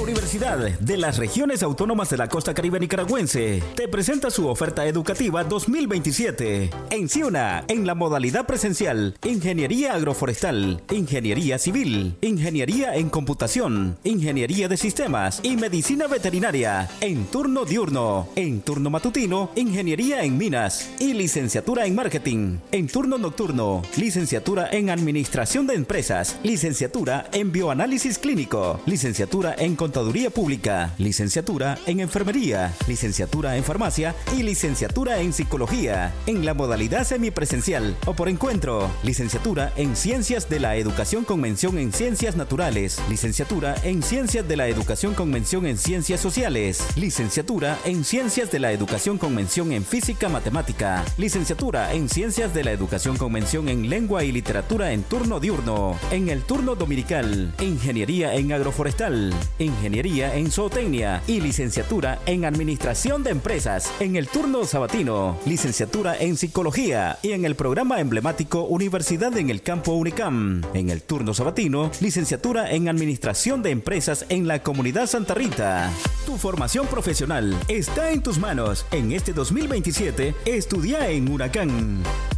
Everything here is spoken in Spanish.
Universidad de las Regiones Autónomas de la Costa Caribe Nicaragüense te presenta su oferta educativa 2027. En Ciuna, en la modalidad presencial, Ingeniería Agroforestal, Ingeniería Civil, Ingeniería en Computación, Ingeniería de Sistemas y Medicina Veterinaria. En turno diurno, en turno matutino, Ingeniería en Minas y Licenciatura en Marketing. En turno nocturno, Licenciatura en Administración de Empresas, Licenciatura en Bioanálisis Clínico, Licenciatura en Contaduría Pública, Licenciatura en Enfermería, Licenciatura en Farmacia y Licenciatura en Psicología. En la modalidad semipresencial o por encuentro, Licenciatura en Ciencias de la Educación con mención en Ciencias Naturales, Licenciatura en Ciencias de la Educación con mención en Ciencias Sociales, Licenciatura en Ciencias de la Educación con mención en Física Matemática, Licenciatura en Ciencias de la Educación con mención en Lengua y Literatura en turno diurno. En el turno dominical, Ingeniería en Agroforestal, Ingeniería en Zootecnia y Licenciatura en Administración de Empresas. En el turno sabatino, Licenciatura en Psicología y en el programa emblemático Universidad en el Campo Unicam. En el turno sabatino, Licenciatura en Administración de Empresas en la Comunidad Santa Rita. Tu formación profesional está en tus manos. En este 2027, estudia en Huracán.